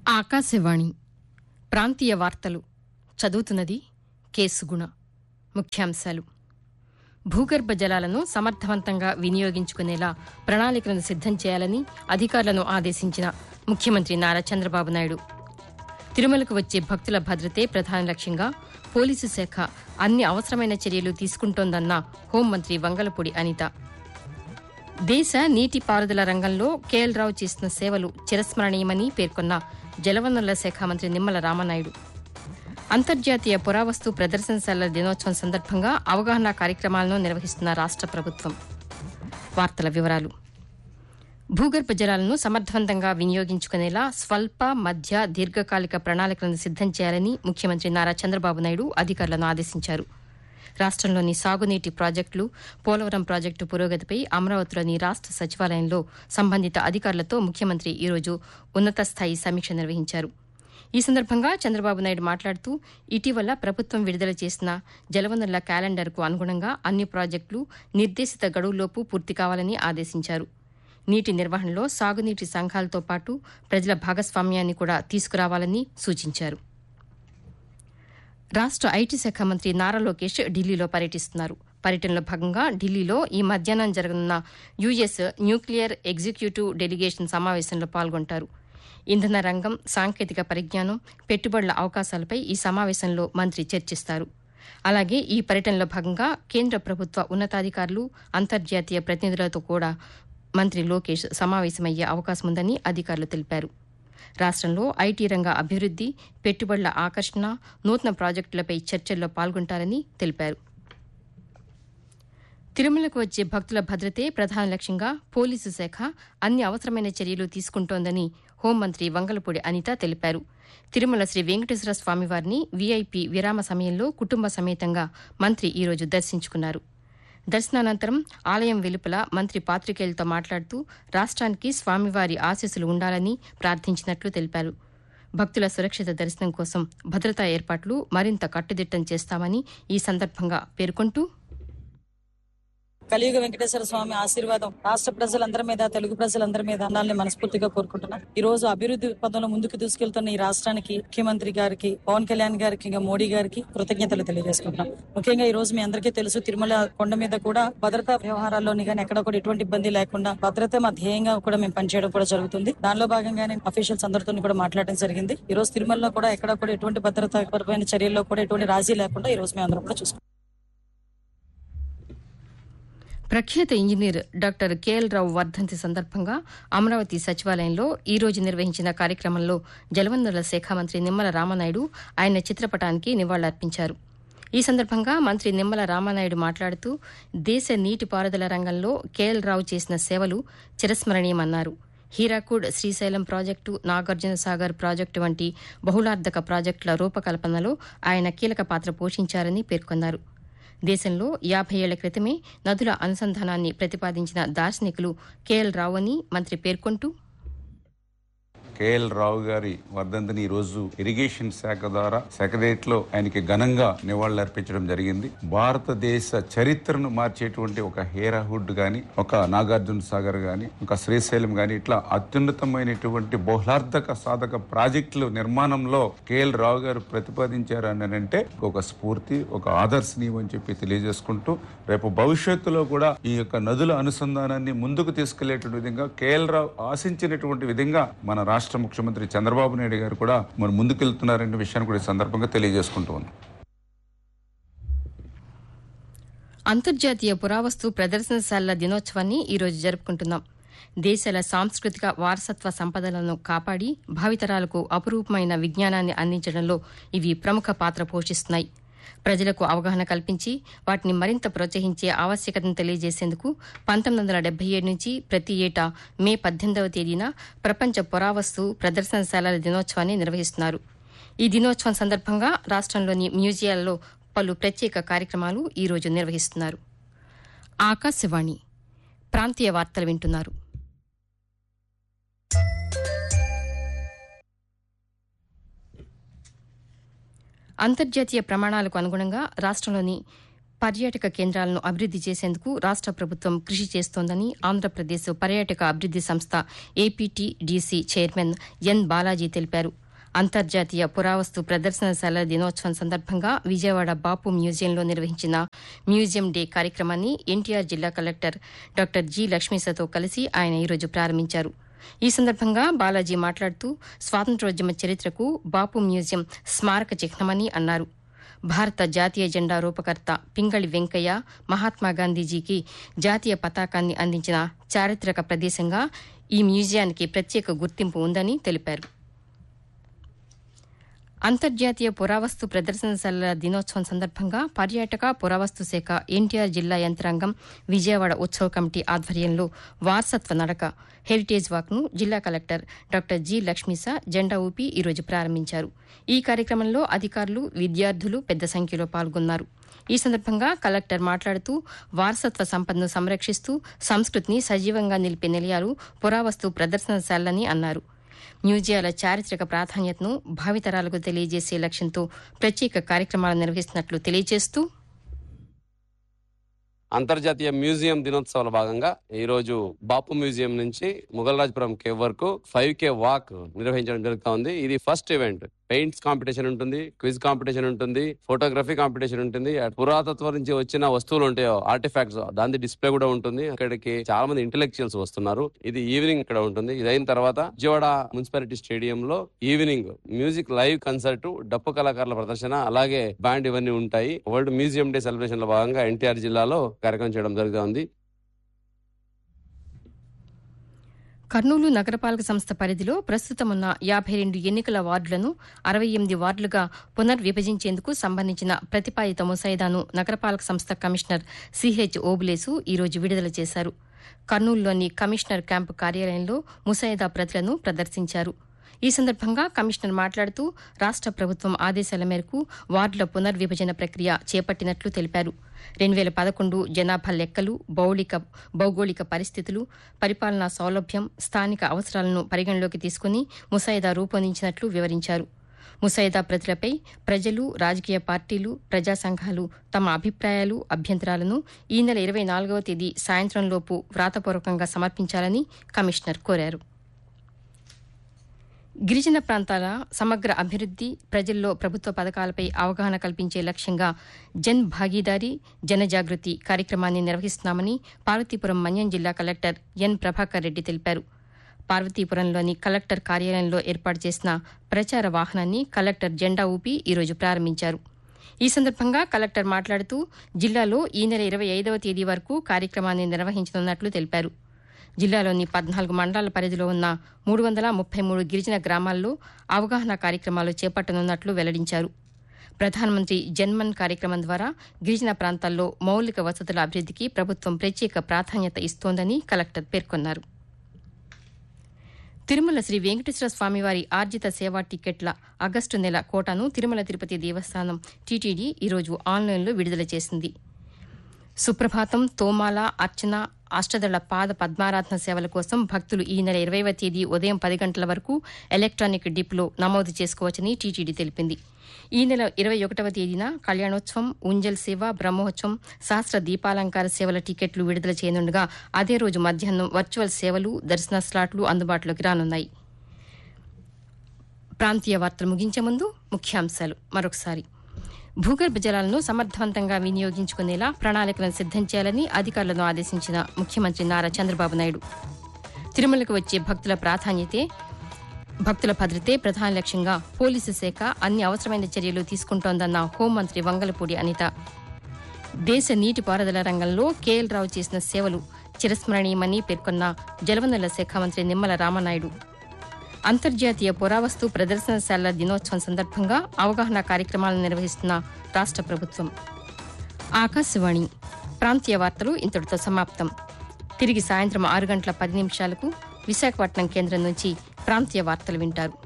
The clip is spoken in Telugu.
ఆకాశవాణి ప్రాంతీయ వార్తలు చదువుతున్నది కేసుగుణ. ముఖ్యాంశాలు: భూగర్భ జలాలను సమర్థవంతంగా వినియోగించుకునేలా ప్రణాళికలను సిద్దం చేయాలని అధికారులను ఆదేశించిన ముఖ్యమంత్రి నారా చంద్రబాబు నాయుడు. తిరుమలకు వచ్చే భక్తుల భద్రతే ప్రధాన లక్ష్యంగా పోలీసు శాఖ అన్ని అవసరమైన చర్యలు తీసుకుంటోందన్న హోంమంత్రి వంగలపూడి అనిత. దేశ నీటిపారుదల రంగంలో కేఎల్ రావు చేసిన సేవలు చిరస్మరణీయమని పేర్కొన్న జలవనరుల శాఖ మంత్రి నిమ్మల రామనాయుడు. అంతర్జాతీయ పురావస్తు ప్రదర్శనశాలల దినోత్సవం సందర్భంగా అవగాహన కార్యక్రమాలను నిర్వహిస్తున్న రాష్ట ప్రభుత్వం. వార్తల వివరాలు: భూగర్భ జలాలను సమర్థవంతంగా వినియోగించుకునేలా స్వల్ప, మధ్య, దీర్ఘకాలిక ప్రణాళికలను సిద్దం చేయాలని ముఖ్యమంత్రి నారా చంద్రబాబు నాయుడు అధికారులను ఆదేశించారు. రాష్టంలోని సాగునీటి ప్రాజెక్టులు, పోలవరం ప్రాజెక్టు పురోగతిపై అమరావతిలోని రాష్ట సచివాలయంలో సంబంధిత అధికారులతో ముఖ్యమంత్రి ఈరోజు ఉన్నతస్థాయి సమీక్ష నిర్వహించారు. ఈ సందర్భంగా చంద్రబాబు నాయుడు మాట్లాడుతూ, ఇటీవల ప్రభుత్వం విడుదల చేసిన జలవనరుల క్యాలెండర్కు అనుగుణంగా అన్ని ప్రాజెక్టులు నిర్దేశిత గడువులోపు పూర్తి కావాలని ఆదేశించారు. నీటి నిర్వహణలో సాగునీటి సంఘాలతో పాటు ప్రజల భాగస్వామ్యాన్ని కూడా తీసుకురావాలని సూచించారు. రాష్ట ఐటీ శాఖ మంత్రి నారా లోకేష్ ఢిల్లీలో పర్యటిస్తున్నారు. పర్యటనలో భాగంగా ఢిల్లీలో ఈ మధ్యాహ్నం జరగనున్న యుఎస్ న్యూక్లియర్ ఎగ్జిక్యూటివ్ డెలిగేషన్ సమావేశంలో పాల్గొంటారు. ఇంధన రంగం, సాంకేతిక పరిజ్ఞానం, పెట్టుబడుల అవకాశాలపై ఈ సమావేశంలో మంత్రి చర్చిస్తారు. అలాగే ఈ పర్యటనలో భాగంగా కేంద్ర ప్రభుత్వ ఉన్నతాధికారులు, అంతర్జాతీయ ప్రతినిధులతో కూడా మంత్రి లోకేష్ సమావేశమయ్యే అవకాశముందని అధికారులు తెలిపారు. రాష్టంలో ఐటీ రంగ అభివృద్ది, పెట్టుబడుల ఆకర్షణ, నూతన ప్రాజెక్టులపై చర్చల్లో పాల్గొంటారని తెలిపారు. తిరుమలకు వచ్చే భక్తుల భద్రతే ప్రధాన లక్ష్యంగా పోలీసు శాఖ అన్ని అవసరమైన చర్యలు తీసుకుంటోందని హోంమంత్రి వంగలపూడి అనిత తెలిపారు. తిరుమల శ్రీ వెంకటేశ్వర స్వామివారిని వీఐపీ విరామ సమయంలో కుటుంబ సమేతంగా మంత్రి ఈరోజు దర్శించుకున్నారు. దర్శనానంతరం ఆలయం వెలుపల మంత్రి పాతికేయులతో మాట్లాడుతూ, రాష్ట్రానికి స్వామివారి ఆశీస్సులు ఉండాలని ప్రార్థించినట్లు తెలిపారు. భక్తుల సురక్షిత దర్శనం కోసం భద్రతా ఏర్పాట్లు మరింత కట్టుదిట్టం చేస్తామని ఈ సందర్భంగా పేర్కొంటూ, కలియుగ వెంకటేశ్వర స్వామి ఆశీర్వాదం రాష్ట్ర ప్రజలందరి మీద, తెలుగు ప్రజలందరి మీద ఉండాలని మనస్ఫూర్తిగా కోరుకుంటున్నాం. ఈ రోజు అభివృద్ధి పదంలో ముందుకు తీసుకెళ్తున్న ఈ రాష్ట్రానికి ముఖ్యమంత్రి గారికి, పవన్ కళ్యాణ్ గారికి, ఇంకా మోడీ గారికి కృతజ్ఞతలు తెలియజేసుకుంటున్నాం. ముఖ్యంగా ఈ రోజు మీ అందరికీ తెలుసు, తిరుమల కొండ మీద కూడా భద్రతా వ్యవహారాల్లోని కానీ ఎక్కడ కూడా ఎటువంటి ఇబ్బంది లేకుండా భద్రత మా ధ్యేయంగా కూడా మేము పనిచేయడం కూడా జరుగుతుంది. దానిలో భాగంగానే అఫీషియల్స్ అందరితో కూడా మాట్లాడడం జరిగింది. ఈ రోజు తిరుమలలో కూడా ఎక్కడ కూడా ఎటువంటి భద్రతాపరమైన చర్యల్లో కూడా ఎటువంటి రాజీ లేకుండా ఈ రోజు మేము అందరం కూడా చూసుకుంటాం. ప్రఖ్యాత ఇంజనీర్ డాక్టర్ కేఎల్ రావు వర్ధంతి సందర్భంగా అమరావతి సచివాలయంలో ఈ రోజు నిర్వహించిన కార్యక్రమంలో జలవనరుల శాఖ మంత్రి నిమ్మల రామనాయుడు ఆయన చిత్రపటానికి నివాళులర్పించారు. ఈ సందర్భంగా మంత్రి నిమ్మల రామనాయుడు మాట్లాడుతూ, దేశ నీటిపారుదల రంగంలో కేఎల్ రావు చేసిన సేవలు చిరస్మరణీయమన్నారు. హీరాకూడ్, శ్రీశైలం ప్రాజెక్టు, నాగార్జున సాగర్ ప్రాజెక్టు వంటి బహుళార్ధక ప్రాజెక్టుల రూపకల్పనలో ఆయన కీలక పాత్ర పోషించారని పేర్కొన్నారు. దేశంలో 50 ఏళ్ల క్రితమే నదుల అనుసంధానాన్ని ప్రతిపాదించిన దార్శనికులు కేఎల్ రావు అని మంత్రి పేర్కొంటూ, కేఎల్ రావు గారి వర్ధంతిని ఈ రోజు ఇరిగేషన్ శాఖ ద్వారా సెక్రటరియట్ లో ఆయనకి ఘనంగా నివాళులర్పించడం జరిగింది. భారతదేశ చరిత్రను మార్చేటువంటి ఒక హీరాహుడ్ గాని, ఒక నాగార్జున సాగర్ గాని, ఒక శ్రీశైలం గాని, ఇట్లా అత్యున్నతమైనటువంటి బహుళార్ధక సాధక ప్రాజెక్టుల నిర్మాణంలో కేఎల్ రావు గారు ప్రతిపాదించారు అని అంటే ఒక స్ఫూర్తి, ఒక ఆదర్శనీయం అని చెప్పి తెలియజేసుకుంటూ, రేపు భవిష్యత్తులో కూడా ఈ యొక్క నదుల అనుసంధానాన్ని ముందుకు తీసుకెళ్లేటువంటి విధంగా కేఎల్ రావు ఆశించినటువంటి విధంగా మన రాష్ట్ర ముఖ్యమంత్రి చంద్రబాబు నాయుడు గారు కూడా మరి ముందుకెళ్తున్నారనే విషయాన్ని కూడా ఈ సందర్భంగా తెలియజేసుకుంటూ ఉన్నాం. అంతర్జాతీయ పురావస్తు ప్రదర్శనశాలల దినోత్సవాన్ని ఈరోజు జరుపుకుంటున్నాం. దేశాల సాంస్కృతిక వారసత్వ సంపదలను కాపాడి భావితరాలకు అపురూపమైన విజ్ఞానాన్ని అందించడంలో ఇవి ప్రముఖ పాత్ర పోషిస్తున్నాయి. ప్రజలకు అవగాహన కల్పించి వాటిని మరింత ప్రోత్సహించే ఆవశ్యకతను తెలియజేసేందుకు 1977 నుంచి ప్రతి ఏటా మే 18వ తేదీన ప్రపంచ పురావస్తు ప్రదర్శనశాలల దినోత్సవాన్ని నిర్వహిస్తున్నారు. ఈ దినోత్సవం సందర్భంగా రాష్టంలోని మ్యూజియాల్లో పలు ప్రత్యేక కార్యక్రమాలు ఈరోజు నిర్వహిస్తున్నారు. ఆకాశవాణి ప్రాంతీయ వార్తలు వింటున్నారు. అంతర్జాతీయ ప్రమాణాలకు అనుగుణంగా రాష్టంలోని పర్యాటక కేంద్రాలను అభివృద్ది చేసేందుకు రాష్ట ప్రభుత్వం కృషి చేస్తోందని ఆంధ్రప్రదేశ్ పర్యాటక అభివృద్ది సంస్థ ఏపీటీడీసీ చైర్మన్ ఎన్ బాలాజీ తెలిపారు. అంతర్జాతీయ పురావస్తు ప్రదర్శనశాల దినోత్సవం సందర్భంగా విజయవాడ బాపు మ్యూజియంలో నిర్వహించిన మ్యూజియం డే కార్యక్రమాన్ని ఎన్టీఆర్ జిల్లా కలెక్టర్ డాక్టర్ జి లక్ష్మీసతో కలిసి ఆయన ఈరోజు ప్రారంభించారు. ఈ సందర్భంగా బాలాజీ మాట్లాడుతూ స్వాతంత్ర్యోద్యమ చరిత్రకు బాపు మ్యూజియం స్మారక చిహ్నమని అన్నారు. భారత జాతీయ జెండా రూపకర్త పింగళి వెంకయ్య మహాత్మాగాంధీజీకి జాతీయ పతాకాన్ని అందించిన చారిత్రక ప్రదేశంగా ఈ మ్యూజియానికి ప్రత్యేక గుర్తింపు ఉందని తెలిపారు. అంతర్జాతీయ పురావస్తు ప్రదర్శనశాలల దినోత్సవం సందర్భంగా పర్యాటక పురావస్తు శాఖ ఎన్టీఆర్ జిల్లా యంత్రాంగం విజయవాడ ఉత్సవ కమిటీ ఆధ్వర్యంలో వారసత్వ నడక హెరిటేజ్ వాక్ను జిల్లా కలెక్టర్ డాక్టర్ జి లక్ష్మీస జెండా ఊపి ఈరోజు ప్రారంభించారు. ఈ కార్యక్రమంలో అధికారులు, విద్యార్థులు పెద్ద సంఖ్యలో పాల్గొన్నారు. ఈ సందర్భంగా కలెక్టర్ మాట్లాడుతూ వారసత్వ సంపదను సంరక్షిస్తూ సంస్కృతిని సజీవంగా నిలిపే నిలయాలు పురావస్తు ప్రదర్శనశాలని అన్నారు. మ్యూజియాల చారిత్రక ప్రాధాన్యతను భావితరాలకు తెలియజేసే లక్ష్యంతో ప్రత్యేక కార్యక్రమాలు నిర్వహిస్తున్నట్లు తెలియజేస్తూ అంతర్జాతీయ మ్యూజియం దినోత్సవాల భాగంగా ఈ రోజు బాపు మ్యూజియం నుంచి ముగల్రాజ్పురం కేవ్ వరకు 5K వాక్ నిర్వహించడం జరుగుతోంది. ఇది ఫస్ట్ ఈవెంట్. పెయింట్స్ కాంపిటీషన్ ఉంటుంది, క్విజ్ కాంపిటీషన్ ఉంటుంది, ఫోటోగ్రఫీ కాంపిటీషన్ ఉంటుంది. పురాతత్వం నుంచి వచ్చిన వస్తువులు ఉంటాయో ఆర్టిఫాక్ట్స్ దాని డిస్ప్లే కూడా ఉంటుంది. అక్కడికి చాలా మంది ఇంటెలెక్చువల్స్ వస్తున్నారు. ఇది ఈవినింగ్ ఇక్కడ ఉంటుంది. ఇది అయిన తర్వాత విజయవాడ మున్సిపాలిటీ స్టేడియం లో ఈవినింగ్ మ్యూజిక్ లైవ్ కన్సర్ట్, డప్పు కళాకారుల ప్రదర్శన, అలాగే బ్యాండ్ ఇవన్నీ ఉంటాయి. వరల్డ్ మ్యూజియం డే సెలబ్రేషన్ లో భాగంగా ఎన్టీఆర్ జిల్లాలో కార్యక్రమం చేయడం జరుగుతోంది. కర్నూలు నగరపాలక సంస్థ పరిధిలో ప్రస్తుతం ఉన్న 52 ఎన్నికల వార్డులను 68 వార్డులుగా పునర్విభజించేందుకు సంబంధించిన ప్రతిపాదిత ముసాయిదాను నగరపాలక సంస్థ కమిషనర్ సిహెచ్ ఓబులేసు ఈరోజు విడుదల చేశారు. కర్నూలులోని కమిషనర్ క్యాంపు కార్యాలయంలో ముసాయిదా ప్రతులను ప్రదర్శించారు. ఈ సందర్భంగా కమిషనర్ మాట్లాడుతూ రాష్ట ప్రభుత్వం ఆదేశాల మేరకు వార్డుల పునర్విభజన ప్రక్రియ చేపట్టినట్లు తెలిపారు. 2011 జనాభా లెక్కలు, భౌగోళిక పరిస్థితులు, పరిపాలనా సౌలభ్యం, స్థానిక అవసరాలను పరిగణలోకి తీసుకుని ముసాయిదా రూపొందించినట్లు వివరించారు. ముసాయిదా ప్రతులపై ప్రజలు, రాజకీయ పార్టీలు, ప్రజా సంఘాలు తమ అభిప్రాయాలు, అభ్యంతరాలను ఈ నెల 24వ తేదీ సాయంత్రంలోపు వ్రాతపూర్వకంగా సమర్పించాలని కమిషనర్ కోరారు. గిరిజన ప్రాంతాల సమగ్ర అభివృద్ది, ప్రజల్లో ప్రభుత్వ పథకాలపై అవగాహన కల్పించే లక్ష్యంగా జన్ భాగీదారీ, జనజాగృతి కార్యక్రమాన్ని నిర్వహిస్తున్నామని పార్వతీపురం మన్యం జిల్లా కలెక్టర్ ఎన్ ప్రభాకర్ రెడ్డి తెలిపారు. పార్వతీపురంలోని కలెక్టర్ కార్యాలయంలో ఏర్పాటు చేసిన ప్రచార వాహనాన్ని కలెక్టర్ జెండా ఊపి ఈరోజు ప్రారంభించారు. ఈ సందర్భంగా కలెక్టర్ మాట్లాడుతూ జిల్లాలో ఈ నెల 25వ తేదీ వరకు కార్యక్రమాన్ని నిర్వహించనున్నట్లు తెలిపారు. జిల్లాలోని 14 మండలాల పరిధిలో ఉన్న 333 గిరిజన గ్రామాల్లో అవగాహన కార్యక్రమాలు చేపట్టనున్నట్లు వెల్లడించారు. ప్రధానమంత్రి జన్మన్ కార్యక్రమం ద్వారా గిరిజన ప్రాంతాల్లో మౌలిక వసతుల అభివృద్దికి ప్రభుత్వం ప్రత్యేక ప్రాధాన్యత ఇస్తోందని కలెక్టర్ పేర్కొన్నారు. తిరుమల శ్రీ వెంకటేశ్వర స్వామివారి ఆర్జిత సేవా టికెట్ల ఆగస్టు నెల కోటాను తిరుమల తిరుపతి దేవస్థానం టీటీడీ ఈరోజు ఆన్లైన్లో విడుదల చేసింది. సుప్రభాతం, తోమాల, అర్చన, అష్టదళ పాద పద్మారాధన సేవల కోసం భక్తులు ఈ నెల 20వ తేదీ ఉదయం 10 గంటల వరకు ఎలక్ట్రానిక్ డిప్లో నమోదు చేసుకోవచ్చని టీటీడీ తెలిపింది. ఈ నెల 21వ తేదీన కళ్యాణోత్సవం, ఉంజల్ సేవ, బ్రహ్మోత్సవం, సహస్ర దీపాలంకార సేవల టికెట్లు విడుదల చేయనుండగా అదే రోజు మధ్యాహ్నం వర్చువల్ సేవలు, దర్శన స్లాట్లు అందుబాటులోకి రానున్నాయి. ప్రాంతీయ వార్తలు ముగించే ముందు ముఖ్యాంశాలు మరొకసారి. భూగర్భ జలాలను సమర్థవంతంగా వినియోగించుకునేలా ప్రణాళికలను సిద్దం చేయాలని అధికారులను ఆదేశించిన ముఖ్యమంత్రి నారా చంద్రబాబు నాయుడు. తిరుమలకు వచ్చే భక్తుల భద్రతే ప్రధాన లక్ష్యంగా పోలీసు శాఖ అన్ని అవసరమైన చర్యలు తీసుకుంటోందన్న హోంమంత్రి వంగలపూడి అనిత. దేశ నీటిపారుదల రంగంలో కేఎల్ రావు చేసిన సేవలు చిరస్మరణీయమని పేర్కొన్న జలవనరుల శాఖ మంత్రి నిమ్మల రామనాయుడు. అంతర్జాతీయ పురావస్తు ప్రదర్శనశాలల దినోత్సవం సందర్భంగా అవగాహన కార్యక్రమాలను నిర్వహిస్తున్న రాష్ట ప్రభుత్వం. ఆకాశవాణి ప్రాంతీయ వార్తలు ఇంతటితో సమాప్తం. తిరిగి సాయంత్రం 6 గంటల 10 నిమిషాలకు విశాఖపట్నం కేంద్రం నుంచి ప్రాంతీయ వార్తలు వింటారు.